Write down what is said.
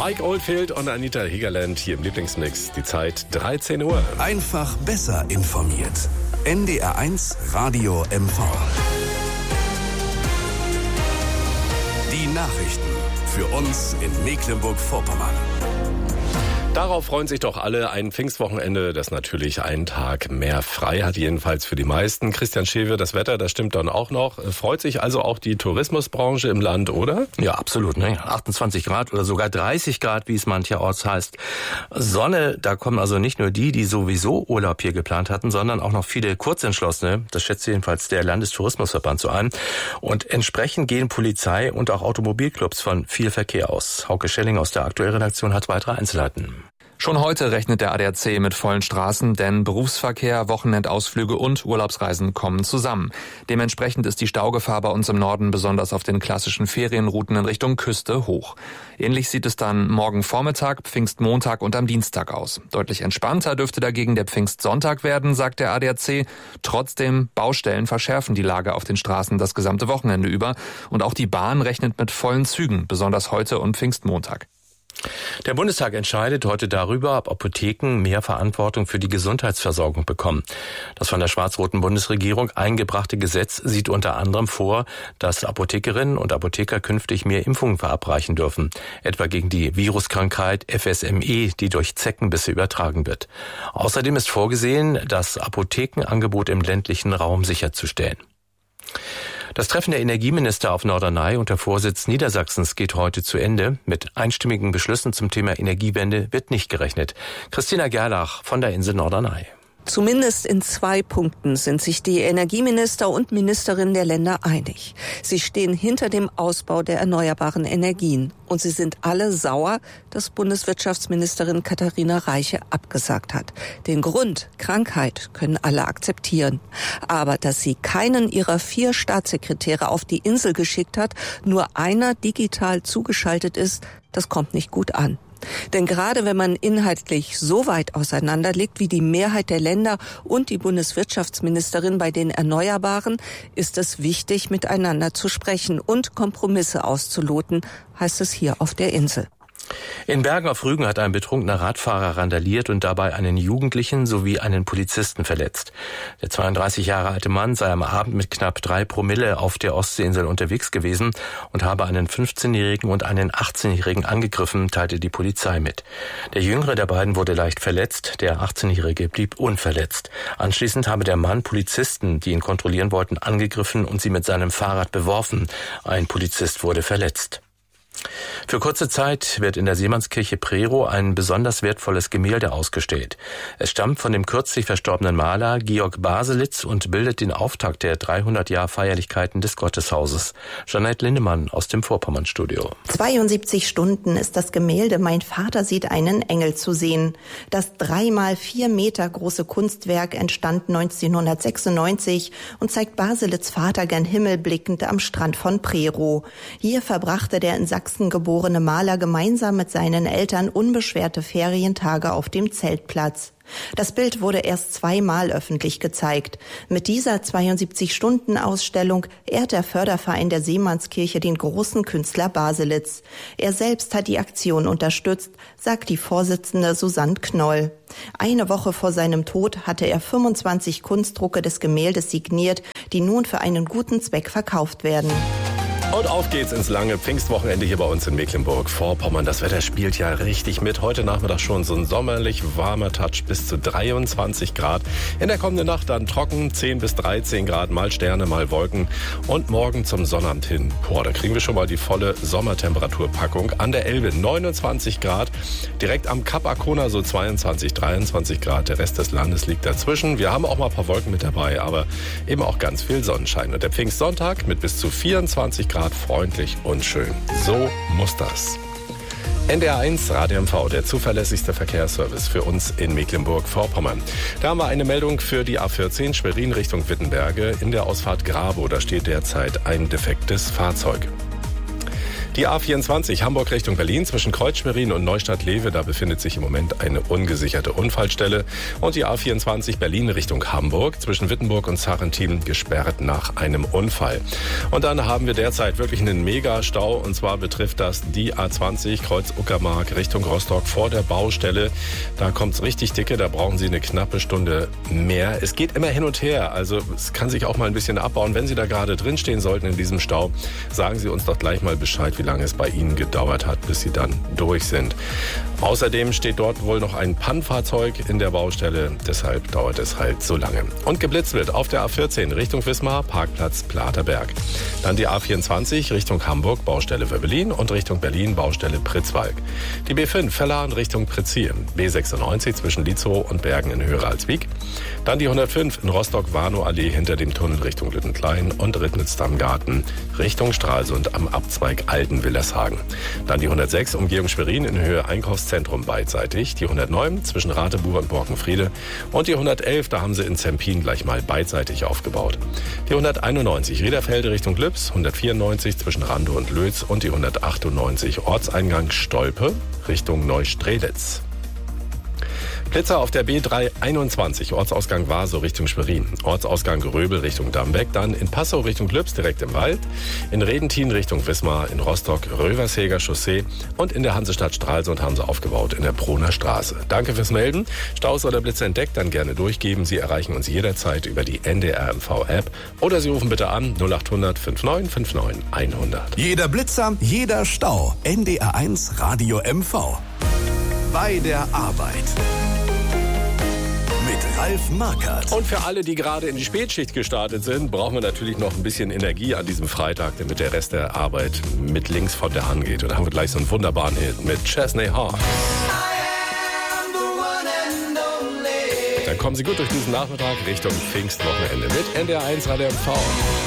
Mike Oldfield und Anita Hegerland hier im Lieblingsmix. Die Zeit 13 Uhr. Einfach besser informiert. NDR1 Radio MV. Die Nachrichten für uns in Mecklenburg-Vorpommern. Darauf freuen sich doch alle. Ein Pfingstwochenende, das natürlich einen Tag mehr frei hat, jedenfalls für die meisten. Christian Schewe, das Wetter, das stimmt dann auch noch. Freut sich also auch die Tourismusbranche im Land, oder? Ja, absolut. Ne? 28 Grad oder sogar 30 Grad, wie es mancherorts heißt. Sonne, da kommen also nicht nur die sowieso Urlaub hier geplant hatten, sondern auch noch viele Kurzentschlossene. Das schätzt jedenfalls der Landestourismusverband so ein. Und entsprechend gehen Polizei und auch Automobilclubs von viel Verkehr aus. Hauke Schelling aus der Aktuellredaktion hat weitere Einzelheiten. Schon heute rechnet der ADAC mit vollen Straßen, denn Berufsverkehr, Wochenendausflüge und Urlaubsreisen kommen zusammen. Dementsprechend ist die Staugefahr bei uns im Norden besonders auf den klassischen Ferienrouten in Richtung Küste hoch. Ähnlich sieht es dann morgen Vormittag, Pfingstmontag und am Dienstag aus. Deutlich entspannter dürfte dagegen der Pfingstsonntag werden, sagt der ADAC. Trotzdem, Baustellen verschärfen die Lage auf den Straßen das gesamte Wochenende über. Und auch die Bahn rechnet mit vollen Zügen, besonders heute und Pfingstmontag. Der Bundestag entscheidet heute darüber, ob Apotheken mehr Verantwortung für die Gesundheitsversorgung bekommen. Das von der schwarz-roten Bundesregierung eingebrachte Gesetz sieht unter anderem vor, dass Apothekerinnen und Apotheker künftig mehr Impfungen verabreichen dürfen, etwa gegen die Viruskrankheit FSME, die durch Zeckenbisse übertragen wird. Außerdem ist vorgesehen, das Apothekenangebot im ländlichen Raum sicherzustellen. Das Treffen der Energieminister auf Norderney unter Vorsitz Niedersachsens geht heute zu Ende. Mit einstimmigen Beschlüssen zum Thema Energiewende wird nicht gerechnet. Christina Gerlach von der Insel Norderney. Zumindest in 2 Punkten sind sich die Energieminister und Ministerinnen der Länder einig. Sie stehen hinter dem Ausbau der erneuerbaren Energien. Und sie sind alle sauer, dass Bundeswirtschaftsministerin Katharina Reiche abgesagt hat. Den Grund, Krankheit, können alle akzeptieren. Aber dass sie keinen ihrer 4 Staatssekretäre auf die Insel geschickt hat, nur einer digital zugeschaltet ist, das kommt nicht gut an. Denn gerade wenn man inhaltlich so weit auseinander liegt wie die Mehrheit der Länder und die Bundeswirtschaftsministerin bei den Erneuerbaren, ist es wichtig, miteinander zu sprechen und Kompromisse auszuloten, heißt es hier auf der Insel. In Bergen auf Rügen hat ein betrunkener Radfahrer randaliert und dabei einen Jugendlichen sowie einen Polizisten verletzt. Der 32 Jahre alte Mann sei am Abend mit knapp 3 Promille auf der Ostseeinsel unterwegs gewesen und habe einen 15-Jährigen und einen 18-Jährigen angegriffen, teilte die Polizei mit. Der jüngere der beiden wurde leicht verletzt, der 18-Jährige blieb unverletzt. Anschließend habe der Mann Polizisten, die ihn kontrollieren wollten, angegriffen und sie mit seinem Fahrrad beworfen. Ein Polizist wurde verletzt. Für kurze Zeit wird in der Seemannskirche Prerow ein besonders wertvolles Gemälde ausgestellt. Es stammt von dem kürzlich verstorbenen Maler Georg Baselitz und bildet den Auftakt der 300-Jahr-Feierlichkeiten des Gotteshauses. Jeanette Lindemann aus dem Vorpommernstudio. 72 Stunden ist das Gemälde Mein Vater sieht einen Engel zu sehen. Das 3x4 Meter große Kunstwerk entstand 1996 und zeigt Baselitz' Vater gen Himmel blickend am Strand von Prerow. Hier verbrachte der in Sachsen geborene Maler gemeinsam mit seinen Eltern unbeschwerte Ferientage auf dem Zeltplatz. Das Bild wurde erst 2-mal öffentlich gezeigt. Mit dieser 72-Stunden-Ausstellung ehrt der Förderverein der Seemannskirche den großen Künstler Baselitz. Er selbst hat die Aktion unterstützt, sagt die Vorsitzende Susanne Knoll. Eine Woche vor seinem Tod hatte er 25 Kunstdrucke des Gemäldes signiert, die nun für einen guten Zweck verkauft werden. Und auf geht's ins lange Pfingstwochenende hier bei uns in Mecklenburg-Vorpommern. Das Wetter spielt ja richtig mit. Heute Nachmittag schon so ein sommerlich warmer Touch bis zu 23 Grad. In der kommenden Nacht dann trocken, 10 bis 13 Grad, mal Sterne, mal Wolken. Und morgen zum Sonnabend hin. Da kriegen wir schon mal die volle Sommertemperaturpackung. An der Elbe 29 Grad. Direkt am Kap Arkona so 22, 23 Grad. Der Rest des Landes liegt dazwischen. Wir haben auch mal ein paar Wolken mit dabei, aber eben auch ganz viel Sonnenschein. Und der Pfingstsonntag mit bis zu 24 Grad freundlich und schön. So muss das. NDR1 Radio MV, der zuverlässigste Verkehrsservice für uns in Mecklenburg-Vorpommern. Da haben wir eine Meldung für die A14 Schwerin Richtung Wittenberge. In der Ausfahrt Grabow, da steht derzeit ein defektes Fahrzeug. Die A24 Hamburg Richtung Berlin zwischen Kreuzschwerin und Neustadt-Lewe, da befindet sich im Moment eine ungesicherte Unfallstelle. Und die A24 Berlin Richtung Hamburg zwischen Wittenburg und Sarrentin gesperrt nach einem Unfall. Und dann haben wir derzeit wirklich einen Megastau, und zwar betrifft das die A20 Kreuz Uckermark Richtung Rostock vor der Baustelle. Da kommt's richtig dicke, da brauchen Sie eine knappe Stunde mehr. Es geht immer hin und her, also es kann sich auch mal ein bisschen abbauen. Wenn Sie da gerade drinstehen sollten in diesem Stau, sagen Sie uns doch gleich mal Bescheid, wie lange es bei Ihnen gedauert hat, bis Sie dann durch sind. Außerdem steht dort wohl noch ein Pannenfahrzeug in der Baustelle, deshalb dauert es halt so lange. Und geblitzt wird auf der A14 Richtung Wismar, Parkplatz Platerberg. Dann die A24 Richtung Hamburg, Baustelle Wöbbelin und Richtung Berlin, Baustelle Pritzwalk. Die B5 Verlahen Richtung Pritzien, B96 zwischen Lietzow und Bergen in Höhere-Alswiek. Dann die 105 in Rostock-Warnow-Allee hinter dem Tunnel Richtung Lüttenklein und Rittnitz-Dammgarten Richtung Stralsund am Abzweig Alten-Willershagen. Dann die 106 Umgehung Schwerin in Höhe Einkaufszentrum beidseitig, die 109 zwischen Ratebuhr und Borkenfriede und die 111, da haben sie in Zempin gleich mal beidseitig aufgebaut. Die 191 Riederfelde Richtung Lips, 194 zwischen Randow und Lötz und die 198 Ortseingang Stolpe Richtung Neustrelitz. Blitzer auf der B321, Ortsausgang Vaso Richtung Schwerin, Ortsausgang Gröbel Richtung Dambeck, dann in Passau Richtung Lübs direkt im Wald, in Redentin Richtung Wismar, in Rostock Rövershäger Chaussee und in der Hansestadt Stralsund haben sie aufgebaut in der Proner Straße. Danke fürs Melden. Staus oder Blitzer entdeckt, dann gerne durchgeben. Sie erreichen uns jederzeit über die NDR MV-App oder Sie rufen bitte an 0800 59 59 100. Jeder Blitzer, jeder Stau. NDR1 Radio MV. Bei der Arbeit. Mit Ralf Markert. Und für alle, die gerade in die Spätschicht gestartet sind, brauchen wir natürlich noch ein bisschen Energie an diesem Freitag, damit der Rest der Arbeit mit links von der Hand geht. Und da haben wir gleich so einen wunderbaren Hit mit Chesney Hawk. Dann kommen Sie gut durch diesen Nachmittag Richtung Pfingstwochenende mit NDR1 Radio MV.